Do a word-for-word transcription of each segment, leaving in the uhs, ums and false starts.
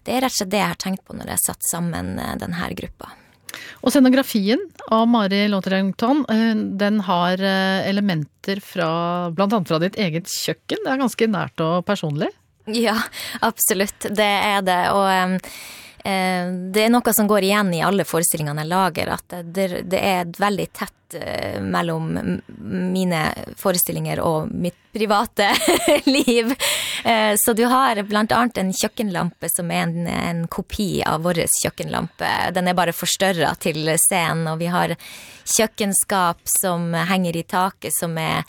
det er rett og slett det jeg har tenkt på når jeg satt sammen denne gruppa. Og scenografien av Mari Lotterington, den har elementer fra, blant annet fra ditt eget kjøkken. Det er ganske nært og personlig. Ja, absolutt. Det er det. Og eh, det er noe som går igjen i alle forestillingene jeg lager, at det, det er veldig tett eh, mellom mine forestillinger og mitt private liv. Eh, så du har blant annet en kjøkkenlampe som er en, en kopi av vår kjøkkenlampe. Den er bare forstørret til scenen, og vi har kjøkkenskap som henger i taket, som er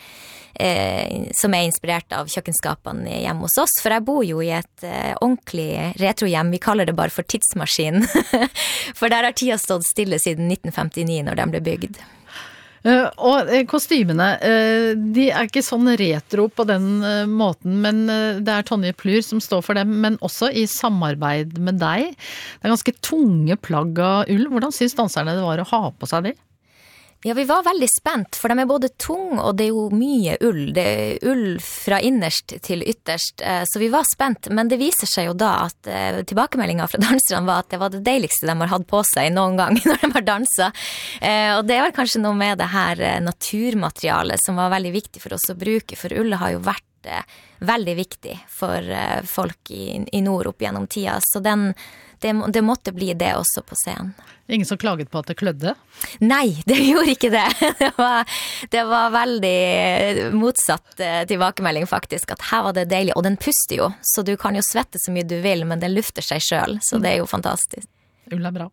Eh, som er inspirert av kjøkkenskapene hjemme hos oss, for jeg bor jo i et eh, ordentlig retrohjem, vi kaller det bare for tidsmaskin, for der har tida stått stille siden nitten femtini når den ble bygd. Uh, og uh, kostymene, uh, de er ikke sånn retro på den uh, måten, men uh, det er Tonje Plur som står for dem, men også i samarbeid med deg. Det er ganske tunge plagg av ull. Hvordan synes danserne det var å ha på seg de? Ja, vi var veldig spent, for de er både tung, og det er jo mye ull. Det er ull fra innerst til ytterst, så vi var spent. Men det viser seg jo da at tilbakemeldingen fra danserne var at det var det deiligste de har hatt på seg noen gang når de har danset. Og det var kanskje noe med det her naturmaterialet som var veldig viktig for oss å bruke, for ullet har jo vært veldig viktig for folk i, i nord opp gjennom tida, så den, det, det måtte bli det også på scenen. Ingen som klaget på at det klødde? Nei, det gjorde ikke det. Det var, det var veldig motsatt tilbakemelding faktisk, at her var det deilig, og den puster jo, så du kan jo svette så mye du vil, men den lufter seg selv, så det er jo fantastisk. Ull er bra.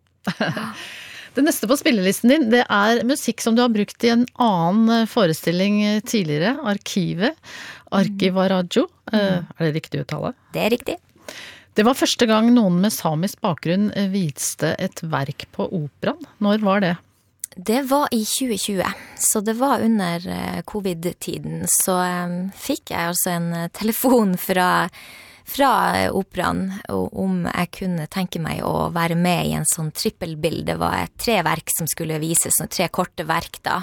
Det neste på spillelisten din, det er musikk som du har brukt i en annen forestilling tidligere, Arkivet, Arkivarajo. Mm. Er det riktig uttale? Det er riktig. Det var første gang noen med samisk bakgrunn viste et verk på operaen. Når var det? Det var i tjue tjue, så det var under covid-tiden. Så fikk jeg altså en telefon fra, fra operaen om jeg kunne tenke meg å være med i en sånn trippelbild. Det var tre verk som skulle vises, tre korte verk da.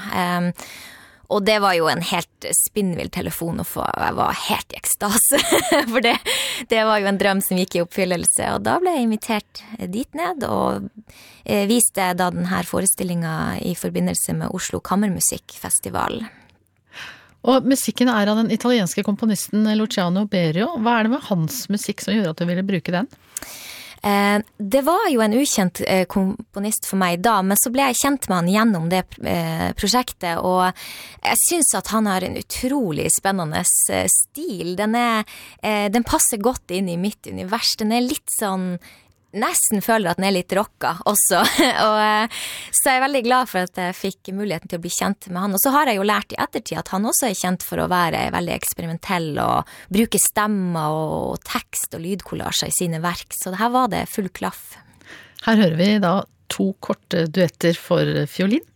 Og det var jo en helt spinnvill telefon å få, jeg var helt i ekstase, for det, det var jo en drøm som gikk i oppfyllelse, og da ble jeg invitert dit ned, og viste da denne forestillingen i forbindelse med Oslo Kammermusikkfestival. Og musikken er av den italienske komponisten Luciano Berio. Hva er det med hans musikk som gjør at du ville bruke den? Eh, det var jo en ukjent eh, komponist for meg da, men så ble jeg kjent med han gjennom det eh, prosjektet, og jeg synes at han har en utrolig spennende eh, stil. Den, er, eh, den passer godt inn i mitt univers. Den er litt sånn, nesten føler at den er litt rocka også, og eh, så er jeg veldig glad for at jeg fikk muligheten til å bli kjent med han. Og så har jeg jo lært i ettertid at han også er kjent for å være veldig eksperimentell og bruke stemmer og tekst og lydkollasjer i sine verk, så her var det full klaff. Her hører vi da to korte duetter for fiolin.